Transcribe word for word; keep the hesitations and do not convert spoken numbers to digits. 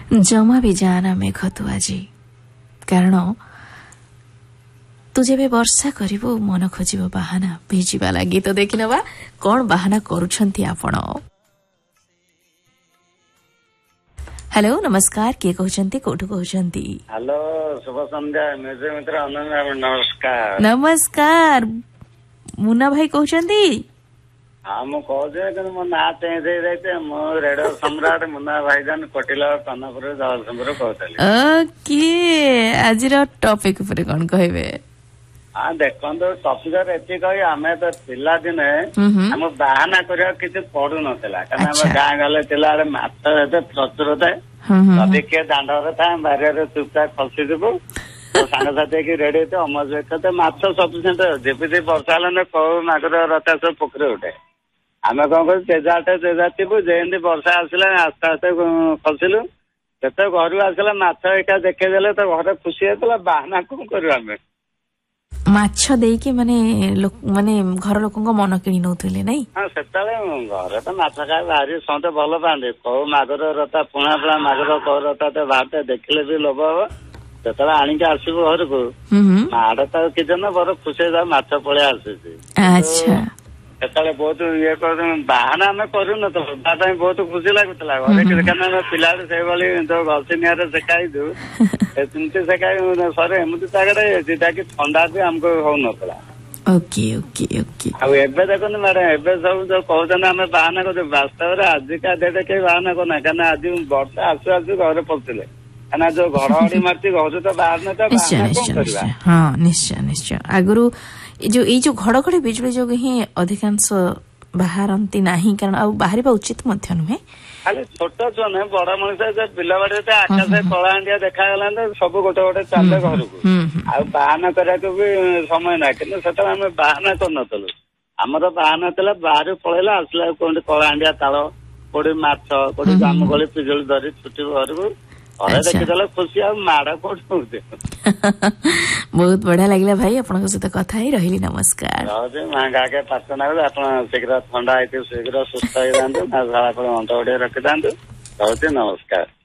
जमा भी जाना मेघ तू आज कारण तू जेबे वर्षा करिबो मन खोजिबो बाहाना भिजिबा लागि। तो देखि नबा कोन बाहाना करूछंती आपण। हेलो नमस्कार किए कहउछंती कोठु कहउछंती? हेलो शुभ संध्या मेजे मित्र अनन्या नमस्कार। नमस्कार मुन्ना भाई कहउछंती? हाँ मु कहूचे कि मो ना चेंज हो जाइए मो रेडियो सम्राट मुन्ना भाईजान कोटिला कनपुर जगतसिंहपुर कहते। ओके आज टॉपिक ऊपर कौन कहबे? हाँ देखो टॉपिक एति कही आमे तो पिला दिने हम बाहाना करिया किछि पडु नथिला कारण हम गाँ गले तिला माछ एते प्रचुर थाए कभी किए दांडरे था बाहर चुपचाप खसी देबो तो सांग साथी की रेडी थे अमज देखते माछ सफिशिएंट जेपी वर्षा हेल्ले कौ मागर रता सब पोखरी उठे आम कौन कर तेजाटे तेजा थी जेमती वर्षा आसला आस्ते आस्ते खसिलु केते घर आसला माछ एका देखेदेले तो घर खुशी होता बाहाना कौन करू आम माछ देकी माने माने घर लोक मन किणी नौथिले नहीं। हाँ सेतले घर तो माछ खाए भारी समते भल पाते कौ मागर रता पुणा पुणा मागर कौ रता तो बाहर देखिले भी लोभ हम सेतले आनिक आसबू घर को माड़ तो किसी न बर खुशी माछ पड़े आसुची। अच्छा सेतले बहुत ये बाहाना आम करू न बहुत खुशी लगुला घरे कारण पिला से जो घसीनिया सेकाई दू सेमती सेकाई सर एमती जाके कि ठंडा भी आमको हो नला। ओके ओके ओके आबे देखो मैडम एबे सब जो कहते आम बाहाना कर वास्तव आजिका डेट कहीं बाहाना करना कारण आज वर्षा आसु आसु घर पशुले कहना जो घड़घड़ी मारती घर तो बाहर न तो हाँ निश्चय निश्चय आगु जो ये जो घड़घड़ी बिजुली जो ही अधिकांश बाहरती नहीं कारण आ बाहर उचित नुहे खाली छोट छुआ नुहे बड़ मनुष्य बिल बाड़ी आकाश कलाहांडिया देखा सब गोटे गोटे चाले घर को आ बाहाना करने भी समय ना कि आम बाहाना कर आमर बाहाना था बाहर पलैला आसला कौन कलाहांडिया ताल कोड़ी माछ कोड़ी जामुगोली पिजुली धरी छुटी घर को देखिदेल खुशी आ माड़ कौन बहुत बढ़िया लगे भाई आपन सहित कथा ही रही। नमस्कार महंगा के प्रार्थना आप शीघ्र थंडा शीघ्र सुस्थ हो जाते अंत रखी था नमस्कार।